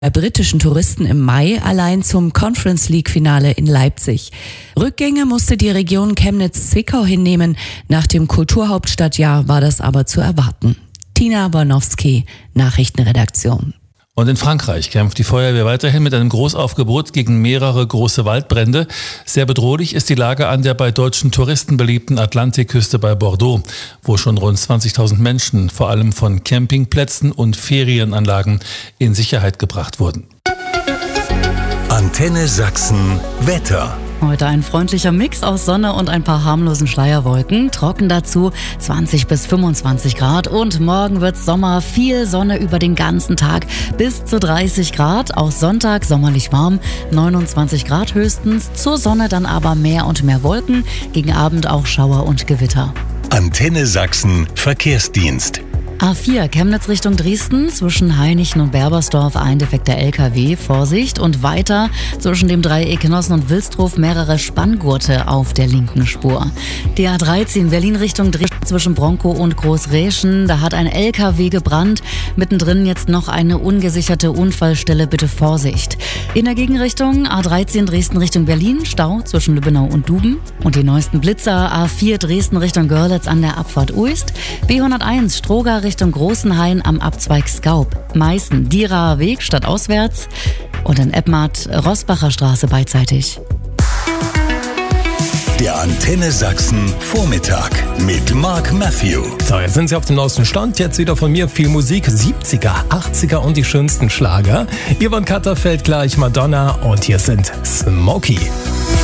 bei britischen Touristen im Mai allein zum Conference League-Finale in Leipzig. Rückgänge musste die Region Chemnitz-Zwickau hinnehmen. Nach dem Kulturhauptstadtjahr war das aber zu erwarten. Tina Bornowski, Nachrichtenredaktion. Und in Frankreich kämpft die Feuerwehr weiterhin mit einem Großaufgebot gegen mehrere große Waldbrände. Sehr bedrohlich ist die Lage an der bei deutschen Touristen beliebten Atlantikküste bei Bordeaux, wo schon rund 20.000 Menschen vor allem von Campingplätzen und Ferienanlagen in Sicherheit gebracht wurden. Antenne Sachsen Wetter. Heute ein freundlicher Mix aus Sonne und ein paar harmlosen Schleierwolken. Trocken dazu 20 bis 25 Grad. Und morgen wird's Sommer. Viel Sonne über den ganzen Tag. Bis zu 30 Grad. Auch Sonntag sommerlich warm. 29 Grad höchstens. Zur Sonne dann aber mehr und mehr Wolken. Gegen Abend auch Schauer und Gewitter. Antenne Sachsen Verkehrsdienst. A4 Chemnitz Richtung Dresden, zwischen Hainichen und Berbersdorf ein defekter LKW, Vorsicht. Und weiter zwischen dem Dreieck Nossen und Wilsdruf mehrere Spanngurte auf der linken Spur. Die A13 Berlin Richtung Dresden zwischen Bronkow und Großräschen, da hat ein LKW gebrannt. Mittendrin jetzt noch eine ungesicherte Unfallstelle, bitte Vorsicht. In der Gegenrichtung A13 Dresden Richtung Berlin, Stau zwischen Lübbenau und Duben. Und die neuesten Blitzer, A4 Dresden Richtung Görlitz an der Abfahrt Uist, B101 Stroga Richtung Großenhain am Abzweig Skaub, Meißen Dieraer Weg stadtauswärts und in Eppmart Rossbacher Straße beidseitig. Der Antenne Sachsen Vormittag mit Mark Matthew. So, jetzt sind Sie auf dem neuesten Stand. Jetzt wieder von mir viel Musik, 70er, 80er und die schönsten Schlager. Yvonne Katterfeld gleich, Madonna und hier sind Smokey.